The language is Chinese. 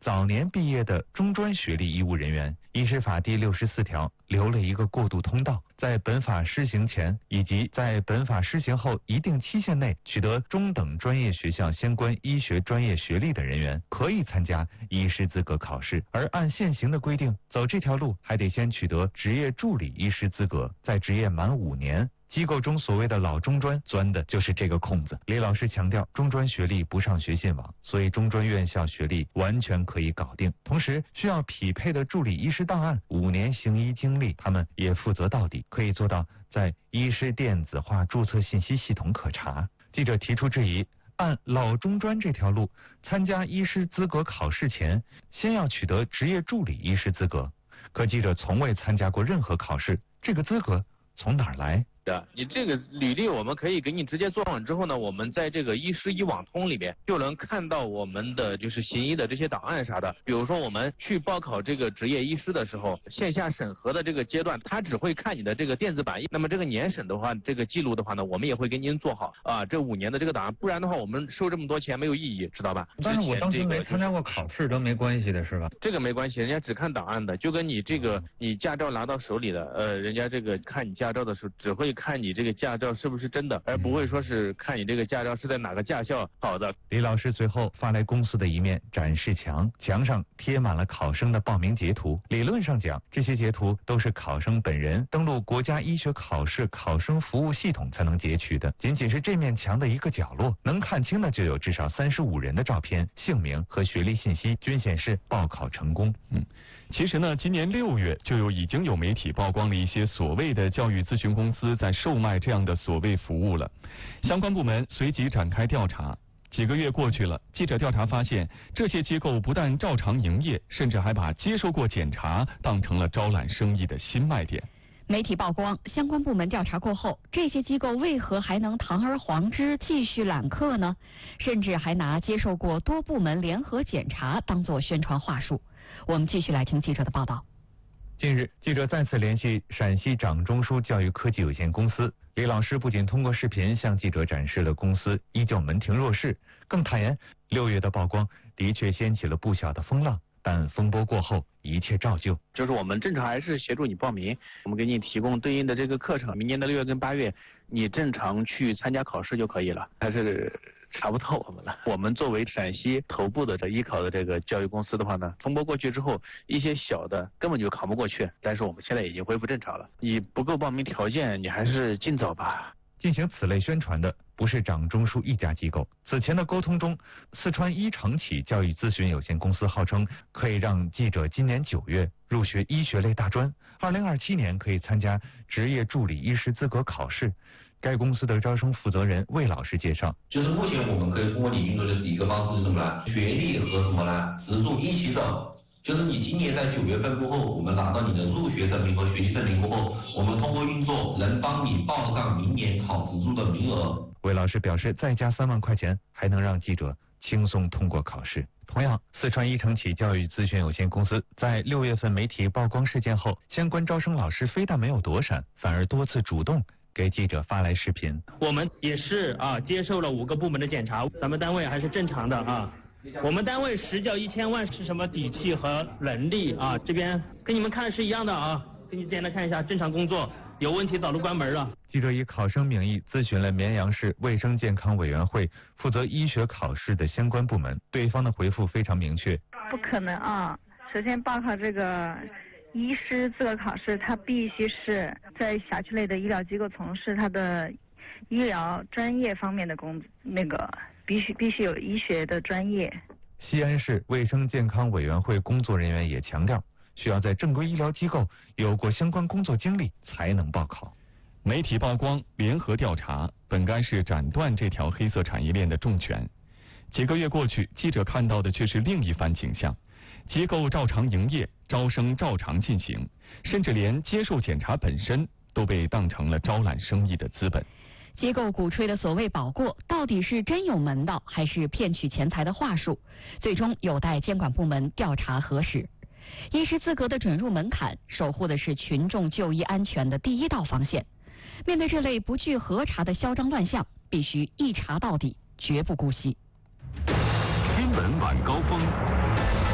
早年毕业的中专学历医务人员。医师法第64条留了一个过渡通道，在本法施行前以及在本法施行后一定期限内取得中等专业学校相关医学专业学历的人员，可以参加医师资格考试。而按现行的规定，走这条路还得先取得执业助理医师资格，在执业满5年。机构中所谓的老中专钻的就是这个空子。李老师强调，中专学历不上学信网，所以中专院校学历完全可以搞定。同时，需要匹配的助理医师档案、5年行医经历，他们也负责到底，可以做到在医师电子化注册信息系统可查。记者提出质疑，按老中专这条路，参加医师资格考试前，先要取得执业助理医师资格。可记者从未参加过任何考试，这个资格从哪儿来？ 你这个履历我们可以给你直接做上之后呢，我们在这个医师医网通里面就能看到我们的就是行医的这些档案啥的。比如说我们去报考这个执业医师的时候，线下审核的这个阶段，他只会看你的这个电子版。那么这个年审的话，这个记录的话呢，我们也会给您做好啊，这5年的这个档案，不然的话我们收这么多钱没有意义，知道吧？ 但是我当时没参加过考试都没关系的是吧？ 这个没关系，人家只看档案的，就跟你这个你驾照拿到手里的，人家这个看你驾照的时候，只会看你这个驾照是不是真的，而不会说是看你这个驾照是在哪个驾校考的。 李老师随后发来公司的一面展示墙，墙上贴满了考生的报名截图。理论上讲，这些截图都是考生本人登录国家医学考试考生服务系统才能截取的。仅仅是这面墙的一个角落，能看清的就有至少35人的照片、姓名和学历信息，均显示报考成功。 其实呢，今年6月就已经有媒体曝光了一些所谓的教育咨询公司在售卖这样的所谓服务了。相关部门随即展开调查。几个月过去了，记者调查发现，这些机构不但照常营业，甚至还把接受过检查当成了招揽生意的新卖点。 媒体曝光，相关部门调查过后，这些机构为何还能堂而皇之继续揽客呢？甚至还拿接受过多部门联合检查当作宣传话术。我们继续来听记者的报道。 近日，记者再次联系陕西掌中枢教育科技有限公司，李老师不仅通过视频向记者展示了公司依旧门庭若市，更坦言6月的曝光的确掀起了不小的风浪，但风波过后一切照旧。 就是我们正常还是协助你报名，我们给你提供对应的这个课程，明年的6月跟8月你正常去参加考试就可以了。还是查不透我们了。我们作为陕西头部的医考的这个教育公司的话呢，风波过去之后，一些小的根本就考不过去，但是我们现在已经恢复正常了。你不够报名条件，你还是尽早吧。 进行此类宣传的不是掌中枢一家机构。此前的沟通中，四川一城启教育咨询有限公司号称可以让记者今年9月入学医学类大专，2027年可以参加执业助理医师资格考试。该公司的招生负责人魏老师介绍， 就是目前我们可以通过你运作的是一个方式是什么呢？学历和什么呢？资助一起走。就是你今年在9月份过后，我们拿到你的入学证明和学习证明过后，我们通过运作能帮你报上明年考资助的名额。 魏老师表示，再加3万块钱还能让记者轻松通过考试。同样，四川一城启教育咨询有限公司在6月份媒体曝光事件后，相关招生老师非但没有躲闪，反而多次主动给记者发来视频。 我们也是接受了5个部门的检查，咱们单位还是正常的啊。我们单位实缴1000万是什么底气和能力啊？这边跟你们看的是一样的啊，给你简单看一下，正常工作，有问题早就关门了。 记者以考生名义咨询了绵阳市卫生健康委员会负责医学考试的相关部门，对方的回复非常明确。 不可能啊！首先报考这个医师资格考试，他必须是在辖区内的医疗机构从事他的医疗专业方面的必须有医学的专业。 西安市卫生健康委员会工作人员也强调，需要在正规医疗机构有过相关工作经历才能报考。 媒体曝光联合调查，本该是斩断这条黑色产业链的重拳。几个月过去，记者看到的却是另一番景象：机构照常营业，招生照常进行，甚至连接受检查本身都被当成了招揽生意的资本。 机构鼓吹的所谓保过，到底是真有门道，还是骗取钱财的话术？最终有待监管部门调查核实。医师资格的准入门槛，守护的是群众就医安全的第一道防线。面对这类不具核查的嚣张乱象，必须一查到底，绝不姑息。 新闻晚高峰。